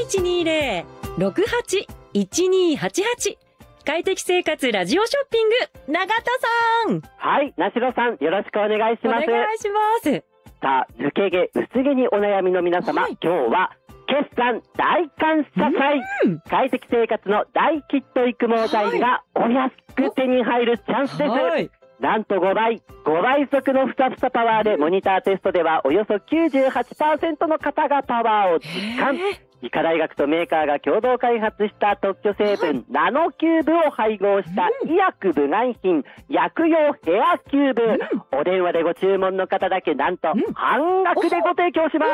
0120-68-1288快適生活ラジオショッピング、永田さん。 はい、なしろさん、よろしくお願いします。 お願いします。 さあ、抜け毛、薄毛にお悩みの皆様、はい、今日は決算大感謝祭、快適生活の大ヒット育毛剤がお安く手に入るチャンスです。はい、なんと5倍速のふさふさパワーでモニターテストではおよそ 98% の方がパワーを実感。医科大学とメーカーが共同開発した特許成分、ナノキューブを配合した医薬部外品、薬用ヘアキューブ、お電話でご注文の方だけなんと半額でご提供します。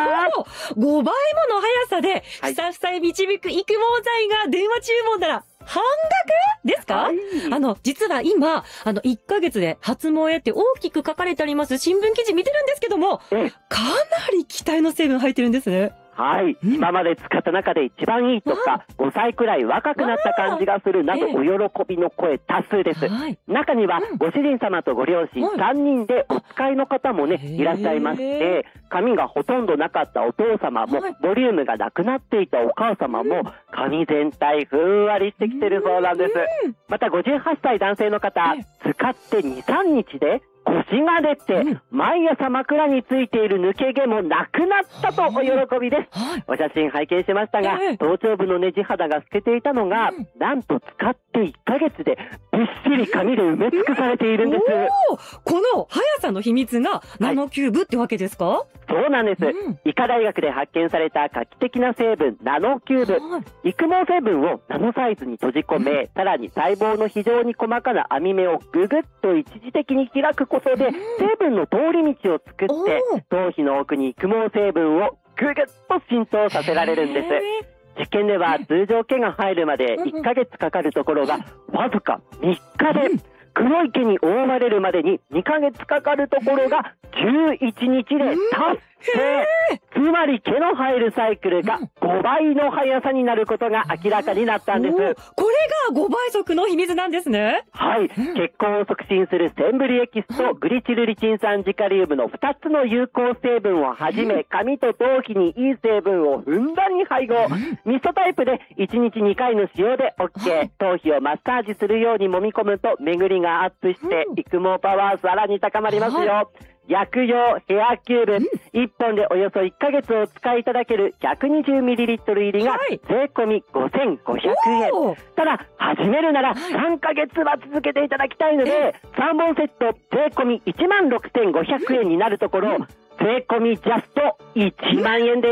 5倍もの速さでふさふさへ導く育毛剤が電話注文なら半額ですか？はい、実は今、1ヶ月で初萌えって大きく書かれてあります新聞記事見てるんですけども、かなり期待の成分入ってるんですね。 はい、今まで使った中で一番いいとか、5歳くらい若くなった感じがするなど、お喜びの声多数です。中には、ご主人様とご両親3人でお使いの方もね、いらっしゃいまして、髪がほとんどなかったお父様も、ボリュームがなくなっていたお母様も、髪全体ふんわりしてきてるそうなんです。また58歳男性の方、使って2、3日で、腰が出て、毎朝枕についている抜け毛もなくなったとお喜びです。お写真拝見しましたが、頭頂部のねじ肌が透けていたのが、なんと使って1ヶ月でびっしり髪で埋め尽くされているんです。 この速さの秘密がナノキューブってわけですか？ そうなんです。医科大学で発見された画期的な成分、ナノキューブ。育毛成分をナノサイズに閉じ込め、さらに細胞の非常に細かな網目をぐぐっと一時的に開くことで、成分の通り道を作って、頭皮の奥に育毛成分をぐぐっと浸透させられるんです。実験では通常毛が入るまで1ヶ月かかるところが、わずか3日で、黒い毛に覆われるまでに2ヶ月かかるところが11日で達成。つまり毛の入るサイクルが5倍の速さになることが明らかになったんです。これが5倍速の秘密なんですね。 はい、血行を促進するセンブリエキスとグリチルリチン酸ジカリウムの2つの有効成分をはじめ、髪と頭皮にいい成分をふんだんに配合。ミストタイプで1日2回の使用で OK。頭皮をマッサージするように揉み込むと巡りがアップして育毛パワーさらに高まりますよ。薬用ヘアキューブ、1本でおよそ1ヶ月お使いいただける 120ml 入りが税込み5500円。ただ、始めるなら3ヶ月は続けていただきたいので、3本セット税込み16,500円になるところ、税込みジャスト1万円です。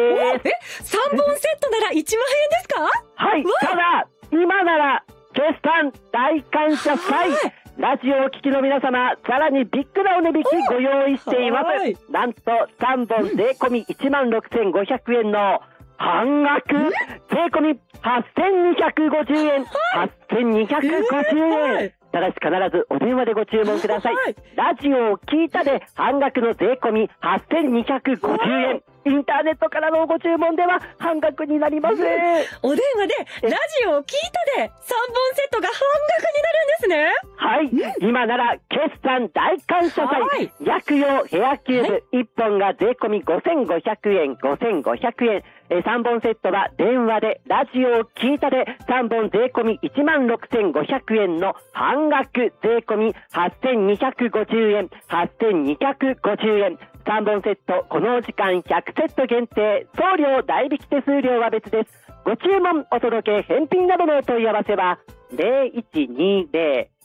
3本セットなら1万円ですか？ はい、ただ、今なら決算大感謝祭。ラジオをお聞きの皆様、さらにビッグなお値引きご用意しています。なんと3本税込み16,500円の半額、税込み8,250円、8,250円。ただし必ずお電話でご注文ください。ラジオを聞いたで半額の税込み8,250円。インターネットからのご注文では半額になります。 お電話でラジオを聞いたで3本セットが半額になるんですね。 はい、今なら決算大感謝祭、薬用ヘアキューブ1本が税込み5,500円、5,500円。3本セットは電話でラジオを聞いたで3本税込み16,500円の半額税込み8,250円、8,250円。3本セット、このお時間100セット限定、送料代引き手数料は別です。ご注文、お届け、返品などのお問い合わせは